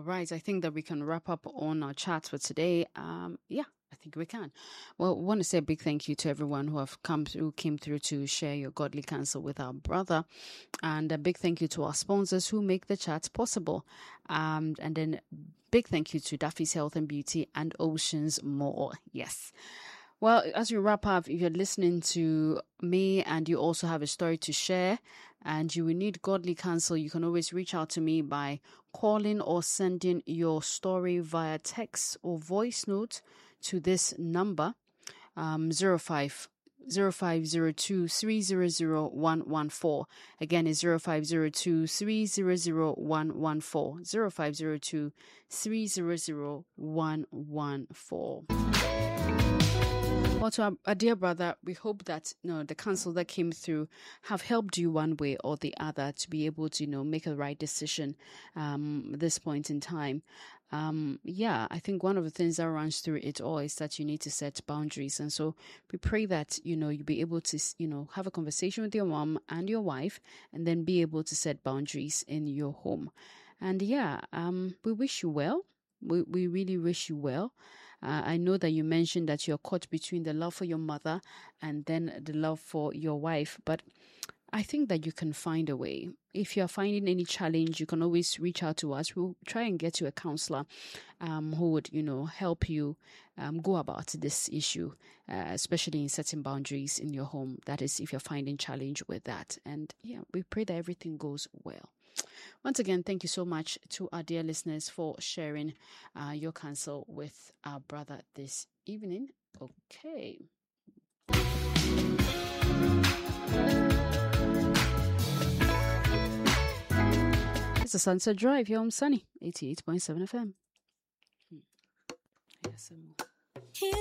All right, I think that we can wrap up on our chat for today. Yeah, I think we can. Well, I want to say a big thank you to everyone who have came through to share your godly counsel with our brother, and a big thank you to our sponsors who make the chat possible. And then big thank you to Daffy's Health and Beauty and Oceans More. Yes. Well, as we wrap up, if you're listening to me and you also have a story to share and you will need godly counsel, you can always reach out to me by calling or sending your story via text or voice note to this number, 0502 300 114. Again, it's 0502 300 114. 0502 300 114. Well, to our dear brother, we hope that the counsel that came through have helped you one way or the other to be able to make a right decision at this point in time. I think one of the things that runs through it all is that you need to set boundaries, and so we pray that you'll be able to have a conversation with your mom and your wife, and then be able to set boundaries in your home. And we wish you well. We really wish you well. I know that you mentioned that you're caught between the love for your mother and then the love for your wife, but I think that you can find a way. If you're finding any challenge, you can always reach out to us. We'll try and get you a counselor who would, help you go about this issue, especially in setting boundaries in your home. That is, if you're finding challenge with that. And we pray that everything goes well. Once again, thank you so much to our dear listeners for sharing your counsel with our brother this evening. Okay. It's a Sunset Drive here on Sunny 88.7 FM. Yes,